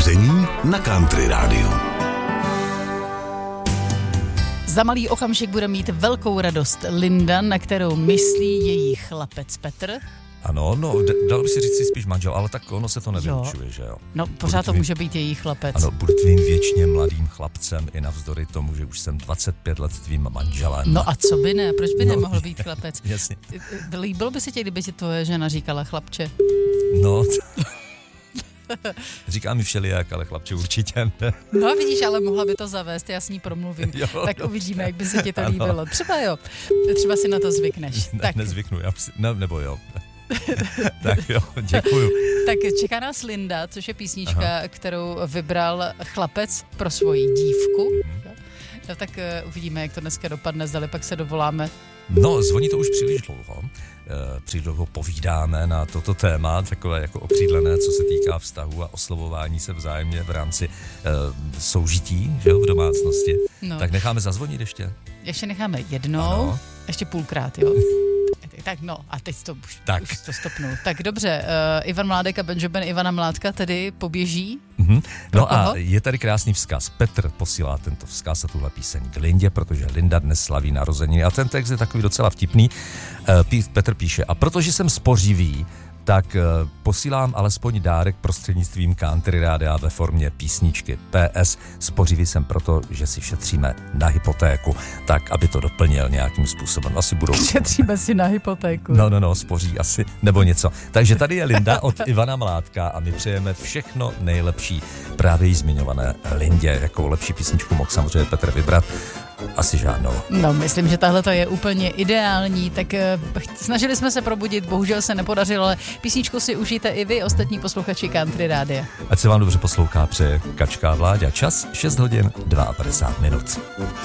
Souření na Country Rádiu. Za malý okamžik bude mít velkou radost Linda, na kterou myslí její chlapec Petr. Ano, no, dal by si říct si spíš manžel, ale tak ono se to nevylučuje, že jo? No, pořád to může být její chlapec. Ano, budu tvým věčně mladým chlapcem i navzdory tomu, že už jsem 25 let tvým manželem. No a co by ne? Proč by nemohl být chlapec? Jasně. Líbilo by se tě, kdyby ti tvoje žena říkala chlapče? No, říká mi všelijak, ale chlapče určitě ne. No vidíš, ale mohla by to zavést, já s ní promluvím. Jo, tak uvidíme, jak by se ti to líbilo. Třeba jo, třeba si na to zvykneš. Ne, tak. Nezvyknu, nebo jo. Tak jo, děkuju. Tak čeká nás Linda, což je písnička, kterou vybral chlapec pro svoji dívku. No, tak uvidíme, jak to dneska dopadne, zdali pak se dovoláme. No, zvoní to už příliš dlouho povídáme na toto téma, takové jako okřídlené, co se týká vztahu a oslovování se vzájemně v rámci soužití, že jo, v domácnosti. No. Tak necháme zazvonit ještě. Ještě necháme jednou, ještě půlkrát, jo. Tak no, a teď to už to stopnu. Tak dobře, Ivan Mládek a Benjamin Ivana Mládka tedy poběží. Mm-hmm. No a je tady krásný vzkaz. Petr posílá tento vzkaz a tuhle píseň k Lindě, protože Linda dnes slaví narozeniny. A ten text je takový docela vtipný. Petr píše, a protože jsem spořivý, tak posílám alespoň dárek prostřednictvím Country Rádia ve formě písničky. PS, spořivý jsem proto, že si šetříme na hypotéku, tak aby to doplnil nějakým způsobem. Asi budou... Šetříme si na hypotéku. No, spoří asi, nebo něco. Takže tady je Linda od Ivana Mládka a my přejeme všechno nejlepší právě jí zmiňované Lindě. Jakou lepší písničku mohl samozřejmě Petr vybrat? Asi žádnou. No, myslím, že tahle to je úplně ideální, tak snažili jsme se probudit, bohužel se nepodařilo, ale písničku si užijte i vy, ostatní posluchači Country Rádia. Ať se vám dobře poslouchá, přeje Kačka Vláďa. Čas 6 hodin 52 minut.